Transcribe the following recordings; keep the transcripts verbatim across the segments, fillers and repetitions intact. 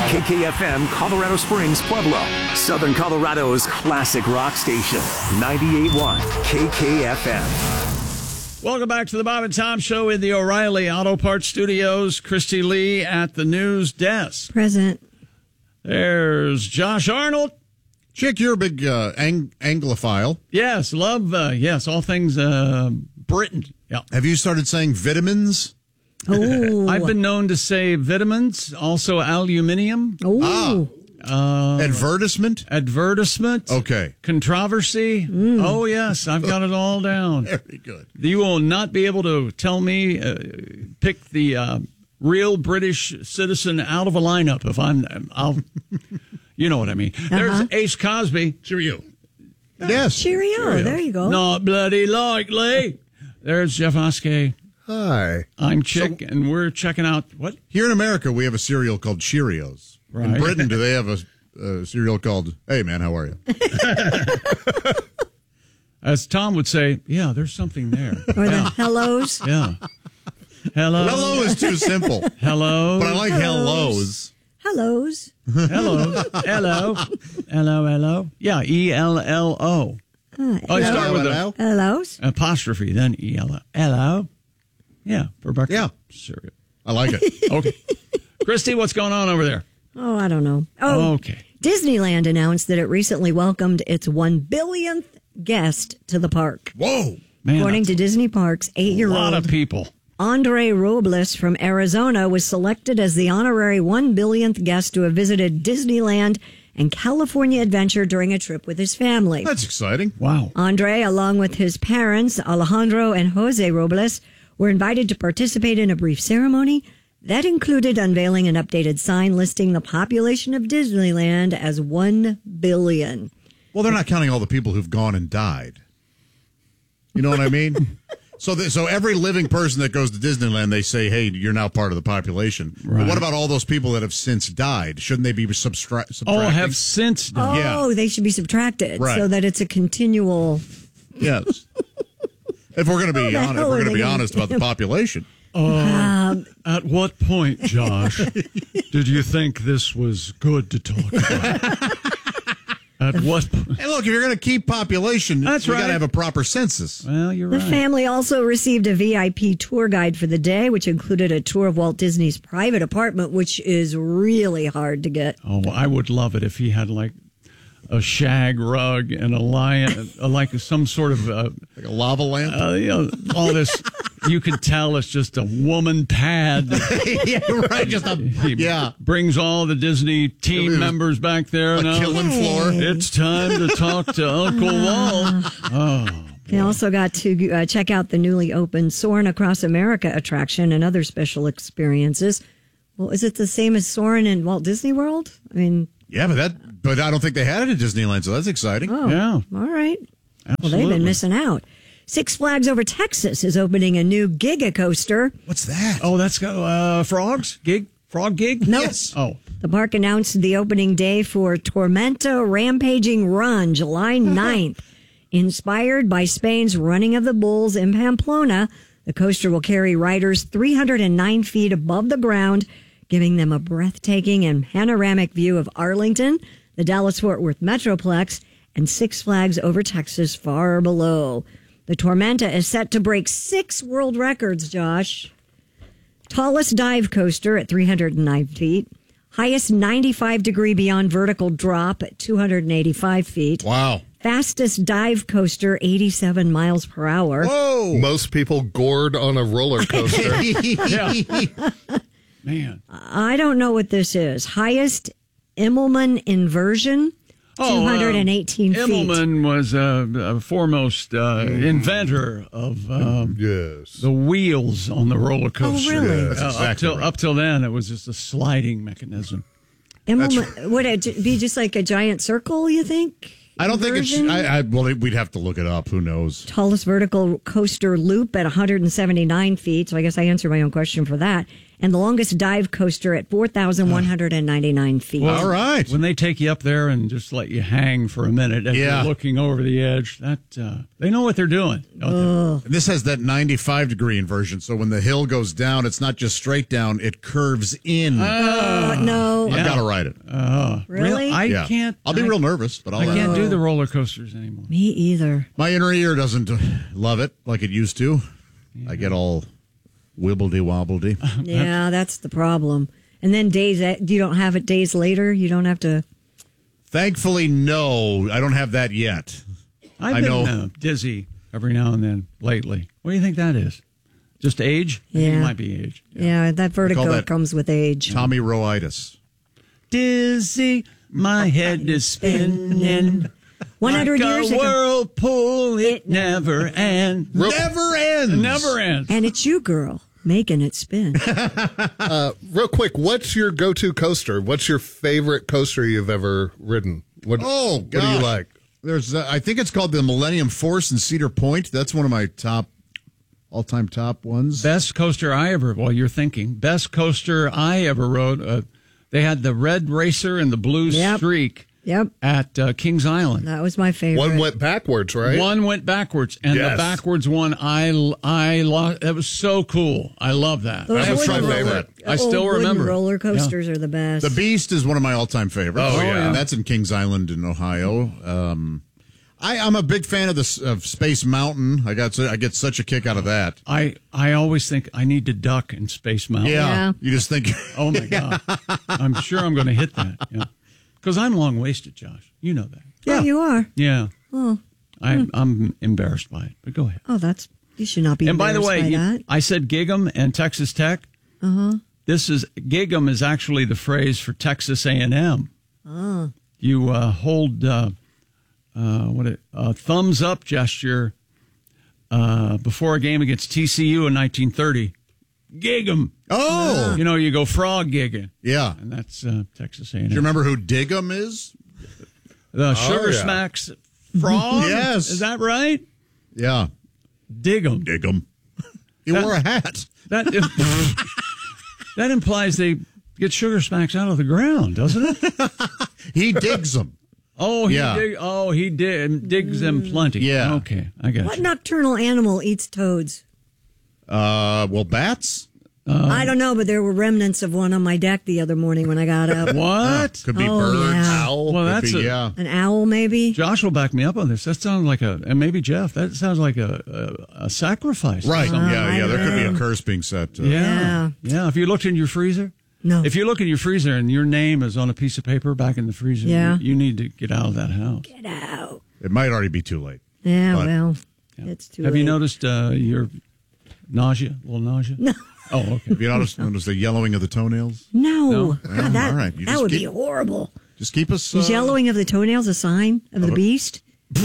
K K F M, Colorado Springs, Pueblo. Southern Colorado's classic rock station. ninety-eight point one K K F M. Welcome back to the Bob and Tom Show in the O'Reilly Auto Parts Studios. Christy Lee at the news desk. Present. There's Josh Arnold. Chick, you're a big uh, ang- Anglophile. Yes, love, uh, yes, all things uh, Britain. Yeah. Have you started saying vitamins? Oh. I've been known to say vitamins, also aluminium. Oh. Ah. Uh, Advertisement? Advertisement. Okay. Controversy. Mm. Oh, yes, I've got it all down. Very good. You will not be able to tell me, uh, pick the uh, real British citizen out of a lineup if I'm, I'll, you know what I mean. Uh-huh. There's Ace Cosby. Cheerio. Yes. Cheerio. Cheerio. There you go. Not bloody likely. There's Jeff Oskey. Hi. I'm Chick, so, and we're checking out what? Here in America, we have a cereal called Cheerios. Right. In Britain, do they have a, a cereal called, hey, man, how are you? As Tom would say, yeah, there's something there. Or yeah. the hellos. Yeah. Hello. Hello is too simple. Hello. But I like hellos. Hellos. Hello. Hello. Hello, hello. Yeah, E L L O. Uh, oh, you start with a hellos. apostrophe, then E L O. Hello. Yeah, for breakfast. Yeah. Cereal. I like it. Okay. Christy, what's going on over there? Oh, I don't know. Oh, okay. Disneyland announced that it recently welcomed its one billionth guest to the park. Whoa. Man, according to Disney Parks, eight-year-old a lot of people. Andre Robles from Arizona was selected as the honorary one billionth guest to have visited Disneyland and California Adventure during a trip with his family. That's exciting. Wow. Andre, along with his parents, Alejandro and Jose Robles, were invited to participate in a brief ceremony that included unveiling an updated sign listing the population of Disneyland as one billion. Well, they're not counting all the people who've gone and died. You know what I mean? So the, so every living person that goes to Disneyland, they say, hey, you're now part of the population. Right. But what about all those people that have since died? Shouldn't they be substra- subtracted? Oh, have since died. Oh, yeah. they should be subtracted right. so that it's a continual... Yes. If we're going to be, on, if we're going to be gonna... honest about the population. Uh, um, at what point, Josh, did you think this was good to talk about? At what point? Hey, look, if you're going to keep population, That's we right. got to have a proper census. Well, you're the right. The family also received a V I P tour guide for the day, which included a tour of Walt Disney's private apartment, which is really hard to get. Oh, I would love it if he had like a shag rug and a lion, uh, like some sort of uh, like a lava lamp. Uh, you know, all this. You could tell it's just a woman pad. Yeah, right. Just a he yeah. Brings all the Disney team members back there. A now. killing floor. It's time to talk to Uncle Walt. Oh. They also got to uh, check out the newly opened Soarin' Across America attraction and other special experiences. Well, is it the same as Soarin' in Walt Disney World? I mean, yeah, but that, but I don't think they had it at Disneyland, so that's exciting. Oh, yeah. All right. Absolutely. Well, they've been missing out. Six Flags Over Texas is opening a new Giga Coaster. What's that? Oh, that's got uh, frogs? Gig? Frog gig? No. Yes. Oh. The park announced the opening day for Tormenta Rampaging Run, July ninth. Inspired by Spain's Running of the Bulls in Pamplona, the coaster will carry riders three hundred nine feet above the ground, giving them a breathtaking and panoramic view of Arlington, the Dallas-Fort Worth Metroplex, and Six Flags Over Texas far below. The Tormenta is set to break six world records, Josh. Tallest dive coaster at three hundred nine feet. Highest ninety-five degree beyond vertical drop at two hundred eighty-five feet. Wow. Fastest dive coaster, eighty-seven miles per hour. Whoa. Most people gored on a roller coaster. Yeah. Man. I don't know what this is. Highest Immelman inversion, two hundred eighteen oh, um, feet. Immelman was uh, a foremost uh, inventor of um, Yes. the wheels on the roller coaster. Oh, really? Yeah, that's Uh, exactly up, till, right. up till then, it was just a sliding mechanism. Immelman, would it be just like a giant circle, you think? I don't think it's. Inversion? I, I well, we'd have to look it up. Who knows? Tallest vertical coaster loop at one hundred seventy-nine feet. So I guess I answered my own question for that. and the longest dive coaster at four thousand one hundred ninety-nine feet. All right. When they take you up there and just let you hang for a minute as Yeah. you're looking over the edge, that uh, they know what they're doing. don't And this has that ninety-five degree inversion, so when the hill goes down, it's not just straight down; it curves in. Uh, no, I've got to ride it. they? Uh, really? I yeah. can't. I'll be I, real nervous, but I'll. I uh, can't do the roller coasters anymore. Me either. My inner ear doesn't love it like it used to. I get all wibbledy wobbledy. Yeah, that's the problem. And then days, you don't have it days later. You don't have to. Thankfully, no, I don't have that yet. I've I been know. Uh, dizzy every now and then lately. What do you think that is? Just age? I think Yeah. it might be age. Yeah, that vertigo that- comes with age. Tommy Roitis. Dizzy, my head is spinning. One hundred like years a ago, whirlpool, it never ends. Never ends. Never ends. and it's you, girl, making it spin. Real quick, what's your go-to coaster? What's your favorite coaster you've ever ridden? What, Oh, what do you gosh. like? There's, uh, I think it's called the Millennium Force in Cedar Point. That's one of my top, all-time top ones. Best coaster I ever, well, you're thinking, best coaster I ever rode. Uh, they had the Red Racer and the Blue Yep. Streak Yep, at uh, Kings Island. that was my favorite. One went backwards, right? One went backwards, and Yes. the backwards one, I, I lost. That was so cool. I love that. Those That was wooden my roller- favorite. I still old wooden remember it. roller coasters are the best. The Beast is one of my all-time favorites. Oh, yeah. That's in Kings Island in Ohio. Um, I, I'm a big fan of this of Space Mountain. I got I get such a kick out of that. I, I always think I need to duck in Space Mountain. Yeah. You just think, Oh my God. I'm sure I'm going to hit that. Yeah. Because I'm long waisted, Josh. You know that. Oh, you are. Yeah. Oh, I, I'm embarrassed by it, but go ahead. oh, that's you should not be. And by the embarrassed way, by you- that. I said Gig'em and Texas Tech. Uh-huh. This is Gig'em is actually the phrase for Texas A and M. Oh. You uh, hold uh, uh, what a uh, thumbs up gesture uh, before a game against T C U in nineteen thirty. Gig'em. oh, You know, you go frog gigging, yeah. and that's uh, Texas A and M. Do you remember who Dig'em is? The Sugar yeah. Smacks frog? Yes. Is that right? Yeah, Dig'em. Dig'em. He wore a hat. That, that implies they get Sugar Smacks out of the ground, doesn't it? He digs them. Oh, he Yeah. dig, oh, he dig, digs them plenty. Yeah. Okay, I got What you. nocturnal animal eats toads? Uh, well, bats I don't know, but there were remnants of one on my deck the other morning when I got up. What? could be Oh, birds. yeah. Owl. Well, Could that's be, a, yeah. An owl, maybe. Josh will back me up on this. That sounds like a, and maybe Jeff. That sounds like a a, a sacrifice. or Right. something. yeah, yeah. There could be a know. curse being set. Uh, Yeah. yeah. If you looked in your freezer, No. If you look in your freezer and your name is on a piece of paper back in the freezer, Yeah. you, you need to get out of that house. Get out. It might already be too late. Yeah, But- well, it's too Have late. you noticed uh, your nausea, a little nausea? No. Oh, okay. Have you noticed, noticed the yellowing of the toenails? No. No? God, Well, that all right. You that just would be keep- horrible. Just keep us. Uh, Is yellowing of the toenails a sign of the beast?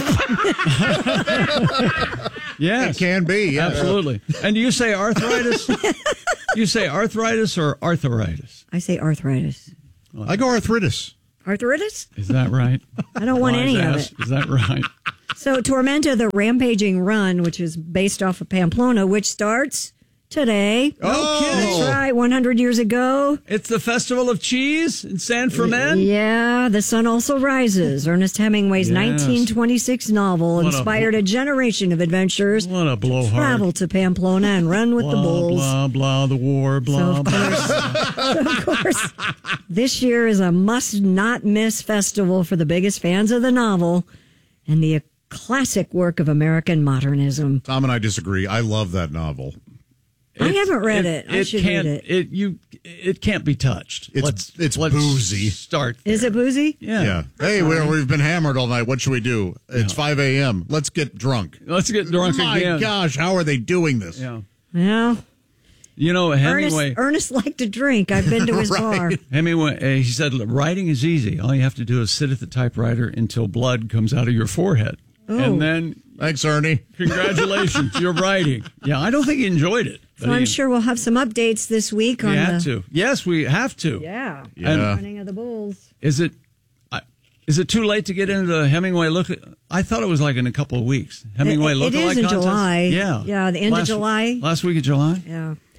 Yes. It can be. Yeah. Absolutely. And do you say arthritis? You say arthritis or arthritis? I say arthritis. I go arthritis. Arthritis? Is that right? I don't want Wise any of ass. it. Is that right? So, Tormenta, the rampaging run, which is based off of Pamplona, which starts today. Oh. That's right, one hundred years ago. It's the Festival of Cheese in San Fermin. Yeah, The Sun Also Rises. Ernest Hemingway's Yes. nineteen twenty-six novel What a inspired bl- a generation of adventurers. What a blowhard. Travel to Pamplona and run with Blah, the bulls. blah, blah, the war, So blah, of blah. course, of course, this year is a must-not-miss festival for the biggest fans of the novel and the classic work of American modernism. Tom and I disagree. I love that novel. I haven't read it. I It should can't. read it. you. It can't be touched. It's- let's, it's let's boozy. Start. Is it boozy? Yeah. Yeah. Hey, we're, we've been hammered all night. What should we do? It's five a.m. Let's get drunk. Let's get drunk My again. gosh, how are they doing this? Yeah. Well, You know, Ernest, Hemingway. Ernest liked to drink. I've been to his bar. Hemingway. Uh, he said, "Writing is easy. All you have to do is sit at the typewriter until blood comes out of your forehead, Oh. and then Thanks, Ernie. congratulations, you're writing." Yeah, I don't think he enjoyed it. So but I'm he- sure we'll have some updates this week we on had the to. Yes, we have to. yeah, Yeah. running of the bulls. Is it? I- Is it too late to get into the Hemingway look? I thought it was like in a couple of weeks. Hemingway It- look it is in contest? July. Yeah, Yeah, the end of last, July. Last week of July. Yeah.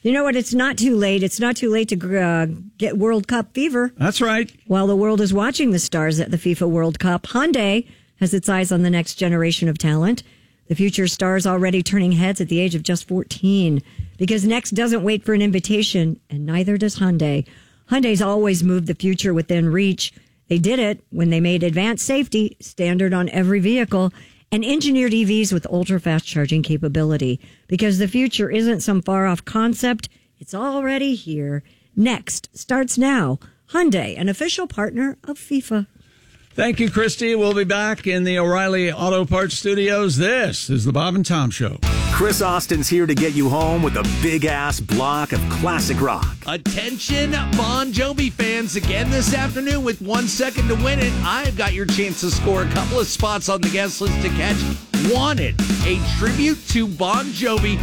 You know what? It's not too late. It's not too late to uh, get World Cup fever. That's right. While the world is watching the stars at the FIFA World Cup, Hyundai has its eyes on the next generation of talent. The future stars already turning heads at the age of just fourteen. Because Next doesn't wait for an invitation, and neither does Hyundai. Hyundai's always moved the future within reach. They did it when they made advanced safety standard on every vehicle and engineered E Vs with ultra-fast charging capability. Because the future isn't some far-off concept, it's already here. Next starts now. Hyundai, an official partner of FIFA. Thank you, Christy. We'll be back in the O'Reilly Auto Parts Studios. This is the Bob and Tom Show. Chris Austin's here to get you home with a big-ass block of classic rock. Attention, Bon Jovi fans. Again this afternoon with one second to win it, I've got your chance to score a couple of spots on the guest list to catch Wanted, a tribute to Bon Jovi